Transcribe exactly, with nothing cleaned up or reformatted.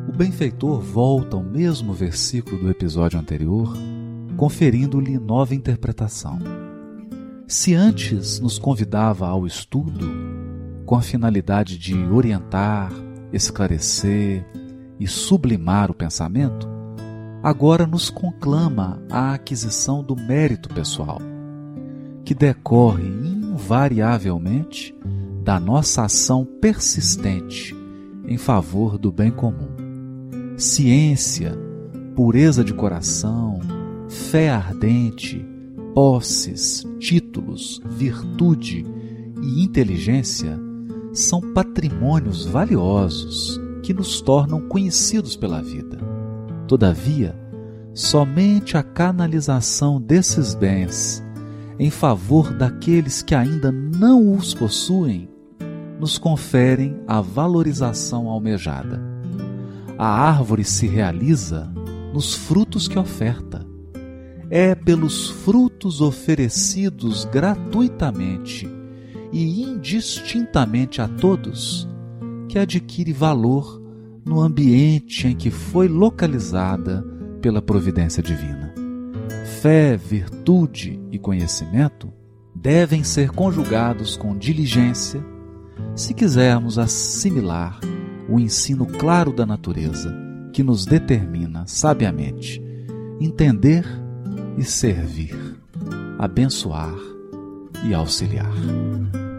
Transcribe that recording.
O benfeitor volta ao mesmo versículo do episódio anterior, conferindo-lhe nova interpretação. Se antes nos convidava ao estudo, com a finalidade de orientar, esclarecer e sublimar o pensamento, agora nos conclama à aquisição do mérito pessoal, que decorre invariavelmente da nossa ação persistente em favor do bem comum. Ciência, pureza de coração, fé ardente, posses, títulos, virtude e inteligência são patrimônios valiosos que nos tornam conhecidos pela vida. Todavia, somente a canalização desses bens em favor daqueles que ainda não os possuem nos conferem a valorização almejada. A árvore se realiza nos frutos que oferta. É pelos frutos oferecidos gratuitamente e indistintamente a todos que adquire valor no ambiente em que foi localizada pela providência divina. Fé, virtude e conhecimento devem ser conjugados com diligência se quisermos assimilar o ensino claro da natureza que nos determina sabiamente entender e servir, abençoar e auxiliar.